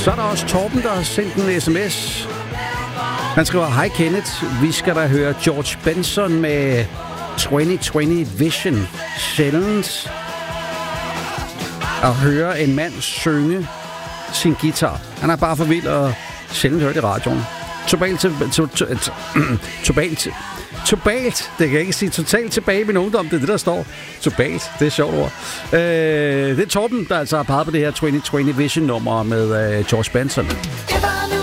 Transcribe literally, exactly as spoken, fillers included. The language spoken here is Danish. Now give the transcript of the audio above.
Så er der også Torben, der har sendt en sms. Han skriver, hej Kenneth, vi skal da høre George Benson med tyve tyve Vision. Sjældent at høre en mand synge sin guitar. Han er bare for vild og sjældent hørt i radioen. Totalt til, to, to, to, totalt, totalt, det kan jeg ikke sige, totalt tilbage i min ungdom, det er det, der står. Totalt, det er et sjovt ord. Øh, det er Torben, der altså har peget på det her tyve tyve Vision-nummer med øh, George Benson.